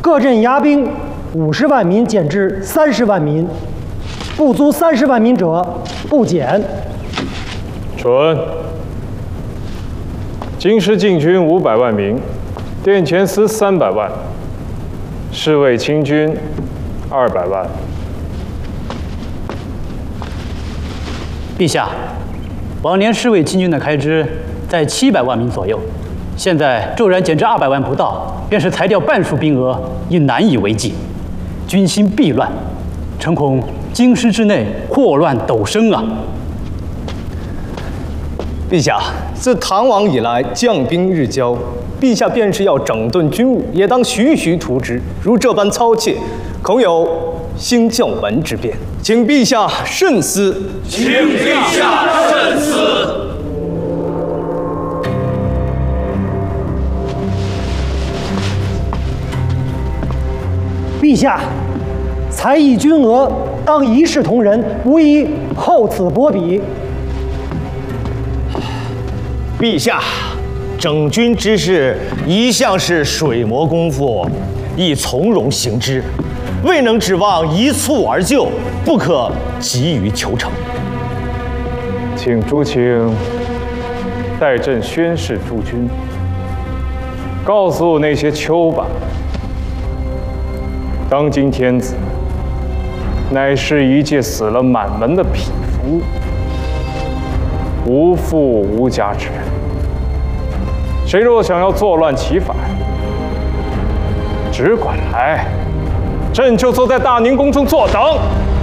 各镇牙兵50万民减至30万民，不足30万民者不减。 准。京师禁军500万名，殿前司300万，侍卫亲军200万。 陛下，往年侍卫亲军的开支在700万名左右，现在骤然减至200万不到，便是裁掉半数兵额，已难以为继。军心必乱，诚恐京师之内祸乱陡生啊！ 陛下，自唐王以来，将兵日交，陛下便是要整顿军务，也当徐徐图之。如这般操切，恐有兴教文之变，请陛下慎思。 请陛下慎思。 陛下，才议军额当一视同仁，无宜厚此薄彼。 陛下，整军之事一向是水磨功夫，宜从容行之，未能指望一蹴而就，不可急于求成。 请朱清代朕宣誓诸军，告诉那些丘吧，当今天子乃是一介死了满门的匹夫，无父无家之人。谁若想要作乱起反，只管来，朕就坐在大宁宫中坐等。